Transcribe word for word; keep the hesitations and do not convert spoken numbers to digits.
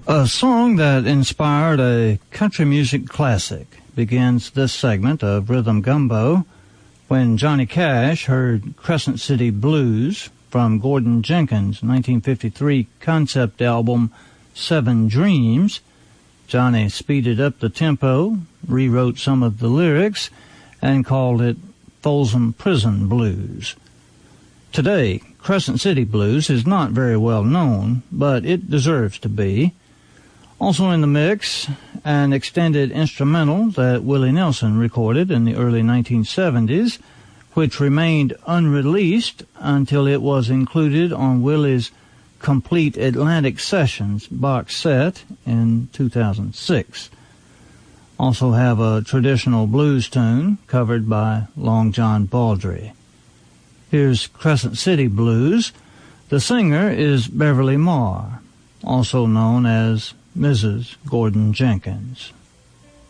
A song that inspired a country music classic begins this segment of Rhythm Gumbo when Johnny Cash heard Crescent City Blues from Gordon Jenkins' nineteen fifty-three concept album Seven Dreams. Johnny speeded up the tempo, rewrote some of the lyrics, and called it Folsom Prison Blues. Today, Crescent City Blues is not very well known, but it deserves to be. Also in the mix, an extended instrumental that Willie Nelson recorded in the early nineteen seventies, which remained unreleased until it was included on Willie's Complete Atlantic Sessions box set in two thousand six. Also have a traditional blues tune covered by Long John Baldry. Here's Crescent City Blues. The singer is Beverly Marr, also known as Missus Gordon Jenkins.